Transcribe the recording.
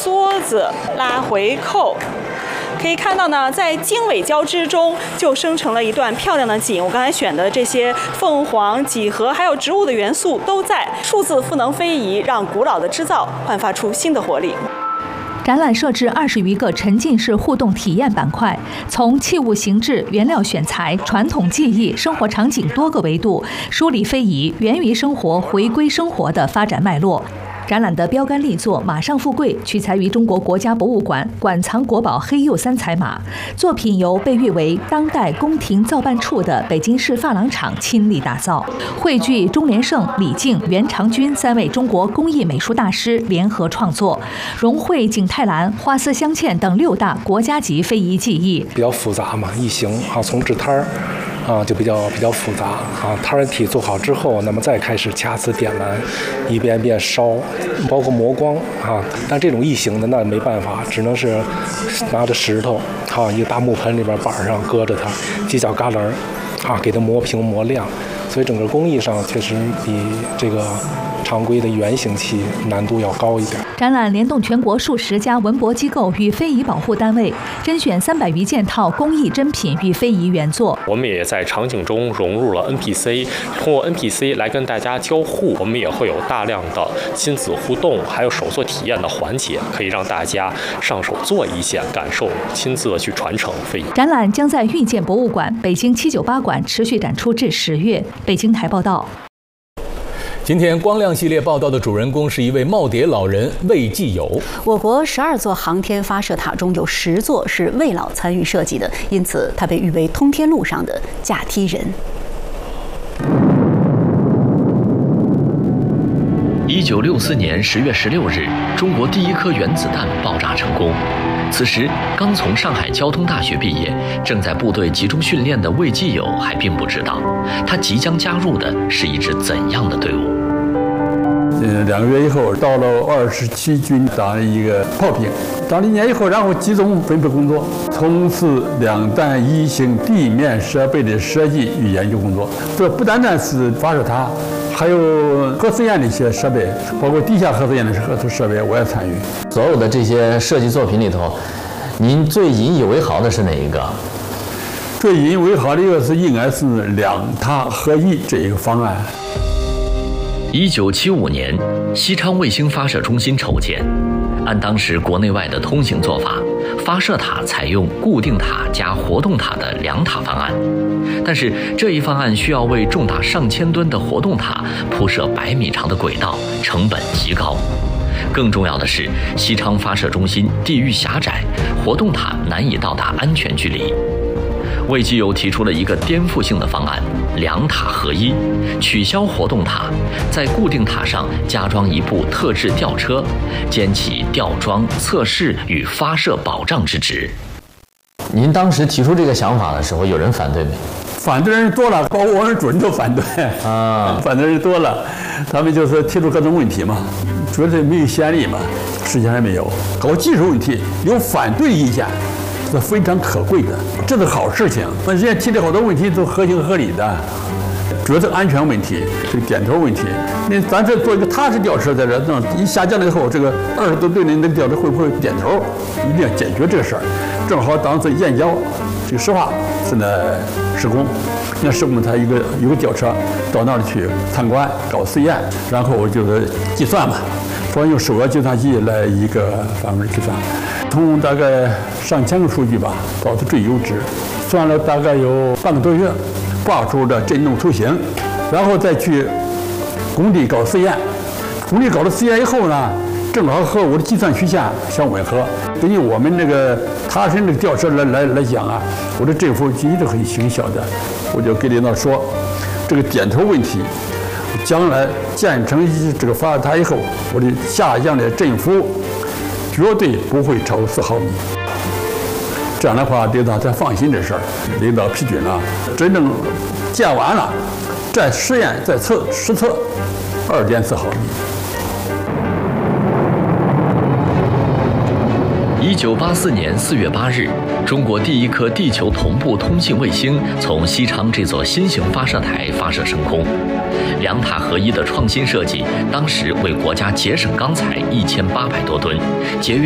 梭子、拉回扣。可以看到呢，在经纬交织中就生成了一段漂亮的景。我刚才选的这些凤凰、几何还有植物的元素都在，数字赋能非遗，让古老的织造焕发出新的活力。 展览设置20余个沉浸式互动体验板块，从器物形制、原料选材、传统技艺、生活场景多个维度梳理非遗源于生活、回归生活的发展脉络。展览的标杆力作《马上富贵》取材于中国国家博物馆馆藏国宝黑釉3彩马，作品由被誉为当代宫廷造办处的北京市珐琅厂亲力打造，汇聚钟连胜、李靖、袁长军3位中国工艺美术大师联合创作，融汇景泰蓝、花丝镶嵌等6大国家级非遗技艺。 比较复杂嘛，艺型从制摊就比较复杂摊体做好之后，那么再开始掐丝点蓝，一遍遍烧，包括磨光但这种异形的那没办法，只能是拿着石头一个大木盆里边板上搁着它，犄角旮旯给它磨平磨亮，所以整个工艺上确实比这个常规的圆形器难度要高一点。 展览联动全国数10家文博机构与非遗保护单位，甄选300余件套工艺珍品与非遗原作。 我们也在场景中融入了 NPC， 通过 NPC 来跟大家交互。我们也会有大量的亲子互动，还有手作体验的环节，可以让大家上手做一下，感受亲自的去传承非遗。 展览将在遇见博物馆、北京798馆持续展出至10月。北京台报道。 今天光亮系列报道的主人公是一位耄耋老人魏继友。 我国12座航天发射塔中有10座是魏老参与设计的，因此他被誉为通天路上的驾梯人。 1964年10月16日，中国第1颗原子弹爆炸成功。此时刚从上海交通大学毕业，正在部队集中训练的魏继友还并不知道，他即将加入的是一支怎样的队伍。 2个月以后，到了27军当一个炮兵，当了1年以后，然后集中分配工作，从事两弹一型地面设备的设计与研究工作。这不单单是发射塔，还有核试验的一些设备，包括地下核试验的设备，我也参与。 所有的这些设计作品里头，您最引以为豪的是哪一个？ 最引以为豪的一个应该是2塔合一这一个方案。 1975年，西昌卫星发射中心筹建。按当时国内外的通行做法，发射塔采用固定塔加活动塔的2塔方案。但是这一方案需要为重达上千吨的活动塔铺设100米长的轨道，成本极高。更重要的是，西昌发射中心地域狭窄，活动塔难以到达安全距离。魏继友提出了一个颠覆性的方案，2塔合一，取消活动塔，在固定塔上加装一部特制吊车，肩起吊装、测试与发射保障之职。 您当时提出这个想法的时候，有人反对没？ 反对人多了，包括我们主任都反对反对人多了，他们就是提出各种问题嘛，主要是没有先例嘛，实际上还没有。搞技术问题有反对意见，是非常可贵的，这是好事情。那人家提的好多问题都合情合理的，主要是安全问题，这个点头问题。那咱这做一个踏实吊车在这，一下降了以后，这个20多吨的那个吊车会不会点头？一定要解决这个事儿。正好当时燕郊这个石化正在施工，那施工他有个吊车到那儿去参观搞实验，然后就是计算嘛，主要用手握计算机来一个范围计算。从大概上千个数据吧，搞得最优质，算了大概有半个多月，画出的振动图形，然后再去工地搞实验。工地搞了实验以后呢，正好和我的计算曲线相吻合。根据我们那个塔身这个吊车来讲啊，我的振幅一直很小的，我就给领导说，这个点头问题，将来建成这个发射塔以后，我的下降的振幅绝对不会超过4毫米。这样的话，领导才放心这事儿。领导批准了，真正建完了，再实验再实测，2.4毫米。 1984年4月8日，中国第1颗地球同步通信卫星从西昌这座新型发射台发射升空。2塔合一的创新设计，当时为国家节省钢材1800多吨，节约